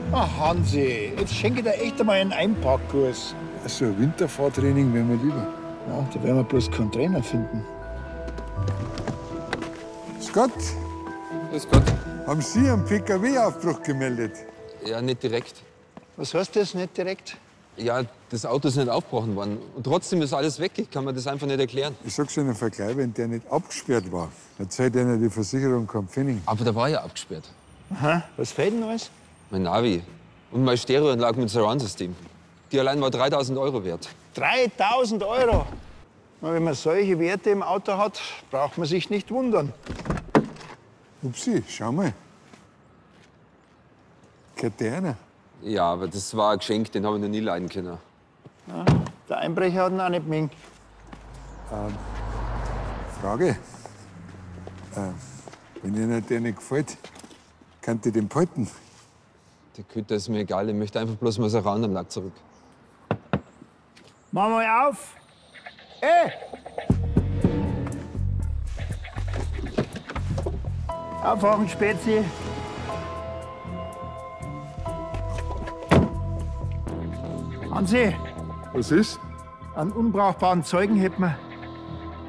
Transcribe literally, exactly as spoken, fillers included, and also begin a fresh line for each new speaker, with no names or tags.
Ah, Hansi, jetzt schenke ich dir echt einmal einen Einpackkurs.
So ein Winterfahrtraining wäre mir lieber.
Ja, da werden wir bloß keinen Trainer finden.
Scott,
Grüß Gott.
haben Sie einen P K W-Aufbruch gemeldet?
Ja, nicht direkt.
Was heißt das nicht direkt?
Ja, das Auto ist nicht aufgebrochen worden. Und trotzdem ist alles weg. Ich kann mir das einfach nicht erklären.
Ich sag's Ihnen, Vergleich, wenn der nicht abgesperrt war, dann zahlt Ihnen die Versicherung keinen Pfennig.
Aber der war ja abgesperrt.
Aha, was fehlt denn alles?
Mein Navi und meine Stereoanlage mit Surround-System. Die allein war dreitausend Euro wert.
dreitausend Euro? Na, wenn man solche Werte im Auto hat, braucht man sich nicht wundern.
Upsi, schau mal. Gehört der einer?
Ja, aber das war ein Geschenk, den habe ich noch nie leiden können.
Ja, der Einbrecher hat ihn auch nicht gemengt.
Frage. Äh, wenn Ihnen der nicht gefällt, könnt ihr den behalten.
Die Güte ist mir egal. Ich möchte einfach bloß mal Surround-Anlage zurück.
Mach mal auf! Ey! Aufwachen, Spezi! Hansi,
Was ist?
einen unbrauchbaren Zeugen hätten wir.